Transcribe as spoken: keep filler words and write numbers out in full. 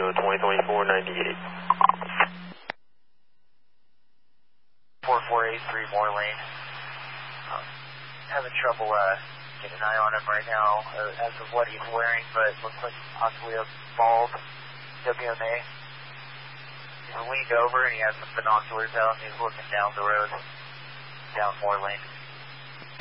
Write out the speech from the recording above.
twenty twenty-four ninety-eight. four four eight three more lane. Um, having trouble uh, getting an eye on him right now uh, as of what he's wearing, but looks like possibly a bald W M A. He's leaned over and he has some binoculars out and he's looking down the road, down more lane.